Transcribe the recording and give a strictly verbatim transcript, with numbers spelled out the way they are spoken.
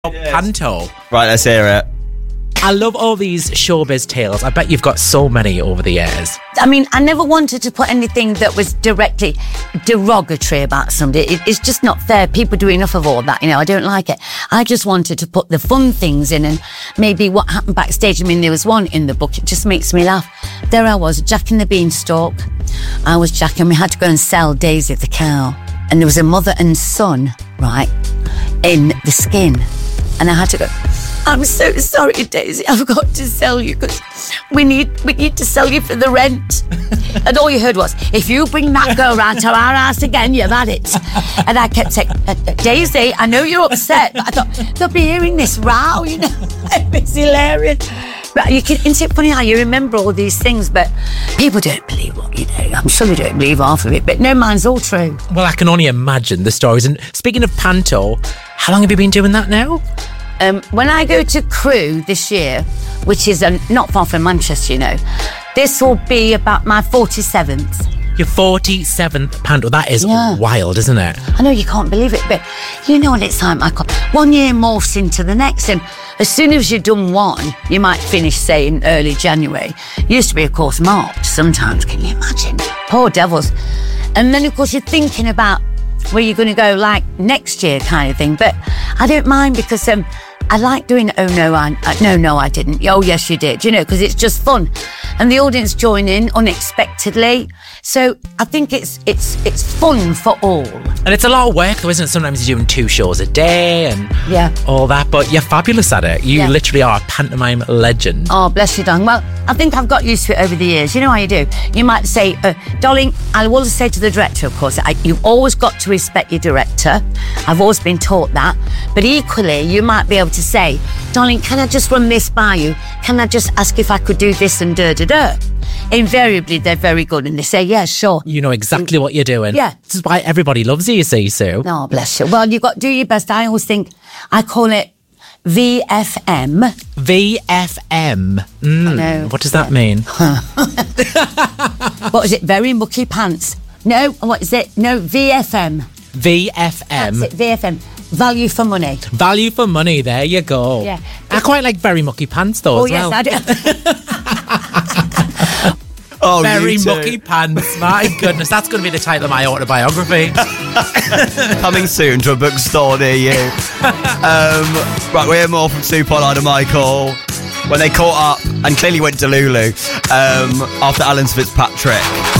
Panto. Right, let's hear it. I love all these showbiz tales. I bet you've got so many over the years. I mean, I never wanted to put anything that was directly derogatory about somebody. It, it's just not fair. People do enough of all that, you know. I don't like it. I just wanted to put the fun things in and maybe what happened backstage. I mean, there was one in the book. It just makes me laugh. There I was, Jack and the Beanstalk. I was Jack and we had to go and sell Daisy the cow. And there was a mother and son, right, in the skin. And I had to go, I'm so sorry, Daisy, I've got to sell you because we need we need to sell you for the rent. And all you heard was, if you bring that girl round to our house again, you've had it. And I kept saying, Daisy, I know you're upset, but I thought, they'll be hearing this row, you know. It's hilarious. But you can, isn't it funny how you remember all these things, but people don't believe what you know. I'm sure they don't believe half of it, but no, mine's all true. Well, I can only imagine the stories. And speaking of Panto, how long have you been doing that now? Um, when I go to Crewe this year, which is um, not far from Manchester, you know, this will be about my forty-seventh. Your forty-seventh Panto. That is Yeah. wild, isn't it? I know you can't believe it, but you know what it's like, Michael. One year morphs into the next, and as soon as you've done one, you might finish, say, in early January. It used to be, of course, March sometimes, can you imagine? Poor devils. And then, of course, you're thinking about where you're going to go, like, next year kind of thing. But I don't mind because um, I like doing, oh, no, I, uh, no, no, I didn't. Oh, yes, you did, you know, because it's just fun. And the audience join in unexpectedly. So I think it's it's it's fun for all. And it's a lot of work, though, isn't it? Sometimes you're doing two shows a day and Yeah. all that, but you're fabulous at it. You Yeah. literally are a pantomime legend. Oh, bless you, darling. Well, I think I've got used to it over the years. You know how you do. You might say, uh, darling, I will say to the director, of course, I, you've always got to respect your director. I've always been taught that. But equally, you might be able to say, darling, can I just run this by you? Can I just ask if I could do this and da-da-da? Invariably, they're very good and they say, yeah, sure. You know exactly what you're doing. Yeah. This is why everybody loves you, you see, Sue. Oh, bless you. Well, you've got to do your best. I always think, I call it V F M. V F M. Mm, know. what does that mean? What is it? Very mucky pants. No, what is it? No, V F M. V F M. That's it, V F M. Value for money. Value for money, there you go. Yeah. I quite like Very Mucky Pants, though, Oh, as yes, well. I do. Oh, Very you too. Mucky Pants. My goodness, that's going to be the title of my autobiography. Coming soon to a bookstore near you. um, right, we hear more from Sue Pollard and Michael when they caught up and clearly went to Lulu um, after Alan Fitzpatrick